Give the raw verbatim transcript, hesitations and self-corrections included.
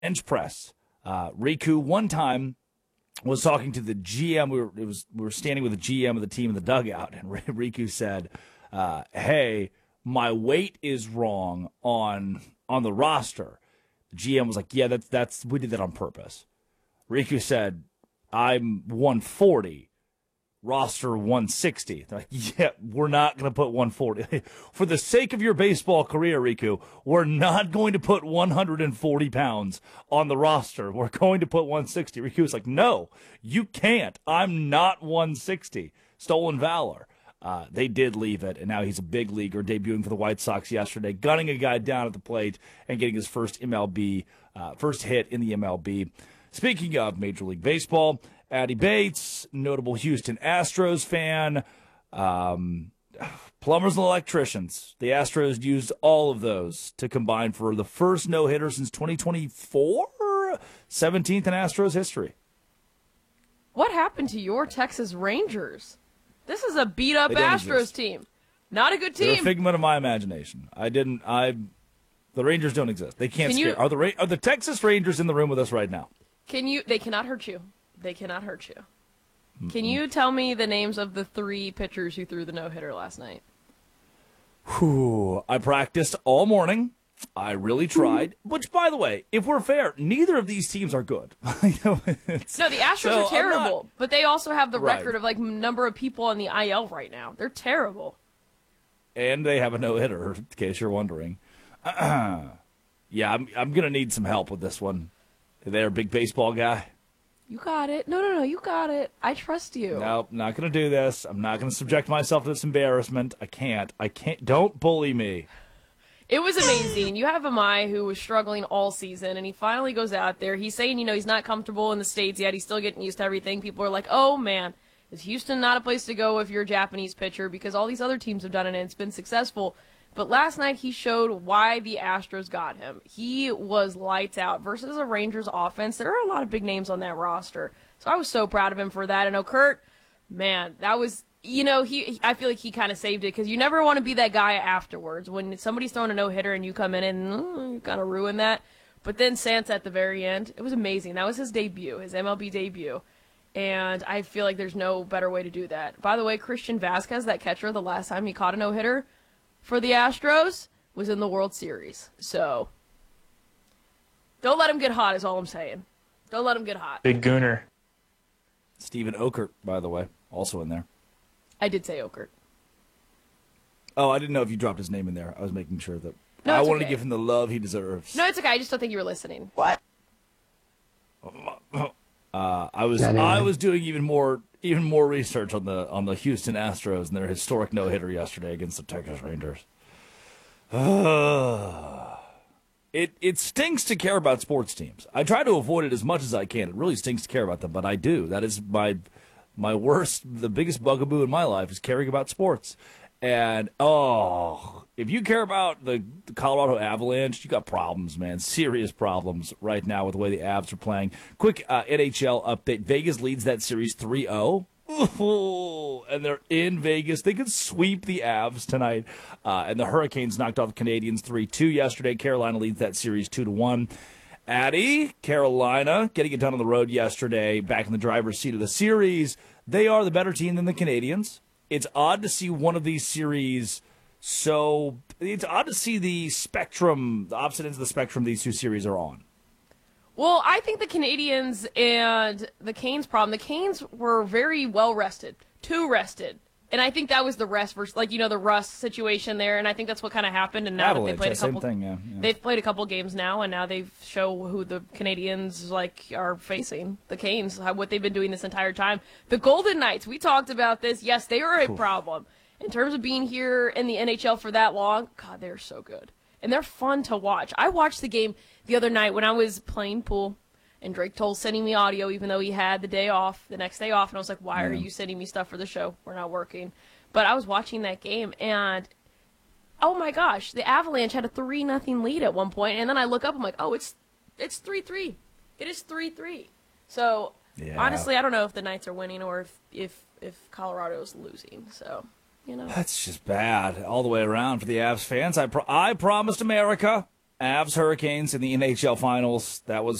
bench press. Uh, Riku one time was talking to the G M. We were it was we were standing with the G M of the team in the dugout, and Riku said, uh, "Hey, my weight is wrong on on the roster." The G M was like, "Yeah, that's that's we did that on purpose." Riku said, "I'm one forty, roster one sixty." They're like, "Yeah, we're not going to put one forty. For the sake of your baseball career, Riku, we're not going to put one hundred forty pounds on the roster. We're going to put one sixty." Riku was like, "No, you can't. I'm not one sixty. Stolen valor." Uh, they did leave it, and now he's a big leaguer, debuting for the White Sox yesterday, gunning a guy down at the plate and getting his first M L B, uh, first hit in the M L B. Speaking of Major League Baseball, Addie Bates, notable Houston Astros fan, um, plumbers and electricians. The Astros used all of those to combine for the first no-hitter since twenty twenty-four, seventeenth in Astros history. What happened to your Texas Rangers? This is a beat-up Astros exist. team. Not a good team. They're a figment of my imagination. I didn't. I. The Rangers don't exist. They can't Can scare. you- Are the Ra- are the Texas Rangers in the room with us right now? Can you? They cannot hurt you. They cannot hurt you. Mm-mm. Can you tell me the names of the three pitchers who threw the no-hitter last night? Whew. I practiced all morning. I really tried. Which, by the way, if we're fair, neither of these teams are good. No, the Astros so are terrible, not, but they also have the right. record of like number of people on the I L right now. They're terrible. And they have a no-hitter, in case you're wondering. Uh-uh. Yeah, I'm, I'm going to need some help with this one. They're a big baseball guy. You got it. No, no, no, you got it. I trust you. Nope, not going to do this. I'm not going to subject myself to this embarrassment. I can't. I can't. Don't bully me. It was amazing. You have Amai, who was struggling all season, and he finally goes out there. He's saying, you know, he's not comfortable in the States yet. He's still getting used to everything. People are like, oh, man, is Houston not a place to go if you're a Japanese pitcher? Because all these other teams have done it, and it's been successful. But last night he showed why the Astros got him. He was lights out versus a Rangers offense. There are a lot of big names on that roster. So I was so proud of him for that. And Okert, man, that was, you know, he. I feel like he kind of saved it because you never want to be that guy afterwards. When somebody's throwing a no-hitter and you come in and mm, you kind of ruin that. But then Sansa at the very end, it was amazing. That was his debut, his M L B debut. And I feel like there's no better way to do that. By the way, Christian Vasquez, that catcher, the last time he caught a no-hitter for the Astros was in the World Series. So, don't let him get hot is all I'm saying. Don't let him get hot. Big Gooner. Stephen Okert, by the way, also in there. I did say Okert. Oh, I didn't know if you dropped his name in there. I was making sure that no, I wanted okay. to give him the love he deserves. No, it's okay. I just don't think you were listening. What? Uh, I was I was doing even more even more research on the on the Houston Astros and their historic no-hitter yesterday against the Texas Rangers. Uh, it it stinks to care about sports teams. I try to avoid it as much as I can. It really stinks to care about them, but I do. That is my my worst, the biggest bugaboo in my life is caring about sports. And, oh, if you care about the, the Colorado Avalanche, you got problems, man. Serious problems right now with the way the Avs are playing. Quick uh, N H L update. Vegas leads that series three oh. Ooh, and they're in Vegas. They could sweep the Avs tonight. Uh, and the Hurricanes knocked off the Canadiens three two yesterday. Carolina leads that series two to one. Addie, Carolina, getting it done on the road yesterday, back in the driver's seat of the series. They are the better team than the Canadiens. It's odd to see one of these series so – it's odd to see the spectrum, the opposite ends of the spectrum these two series are on. Well, I think the Canadiens and the Canes problem, the Canes were very well rested, too rested. And I think that was the rest versus, like, you know, the rust situation there, and I think that's what kind of happened. And now Avalanche, that they played yeah, a couple, same thing, yeah, yeah. They've played a couple games now, and now they show who the Canadians like are facing. The Canes, how, what they've been doing this entire time. The Golden Knights, we talked about this. Yes, they are a Oof. problem in terms of being here in the N H L for that long. God, they're so good, and they're fun to watch. I watched the game the other night when I was playing pool. And Drake Toll sending me audio, even though he had the day off, the next day off. And I was like, why are you sending me stuff for the show? We're not working. But I was watching that game, and oh, my gosh, the Avalanche had a three nothing lead at one point. And then I look up, I'm like, oh, it's it's three three. It is three three. So, yeah. Honestly, I don't know if the Knights are winning or if, if, if Colorado's losing. So, you know. That's just bad all the way around for the Avs fans. I, pro- I promised America Avs Hurricanes in the N H L Finals. That was